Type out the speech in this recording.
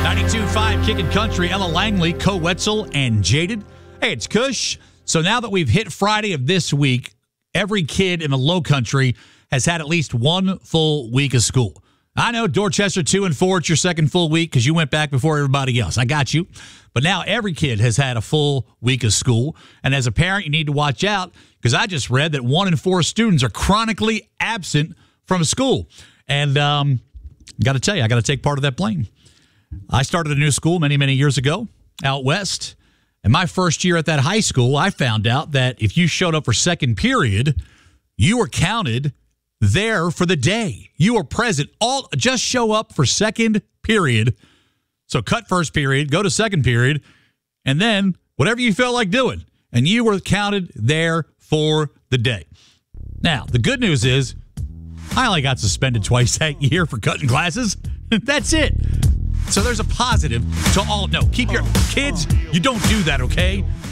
92.5 Kickin' Country, Ella Langley, Co Wetzel, and Jaded. Hey, it's Kush. So now that we've hit Friday of this week, every kid in the Low Country has had at least one full week of school. I know, Dorchester 2 and 4, it's your second full week because you went back before everybody else. I got you. But now every kid has had a full week of school. And as a parent, you need to watch out because I just read that 1 in 4 students are chronically absent from school. And got to tell you, I got to take part of that blame. I started a new school many, many years ago out west. And my first year at that high school, I found out that if you showed up for second period, you were counted there for the day. You were present. Just show up for second period. So cut first period, go to second period, and then whatever you felt like doing. And you were counted there for the day. Now, the good news is I only got suspended twice that year for cutting classes. That's it. So there's a positive to all. No, keep your kids, you don't do that, okay?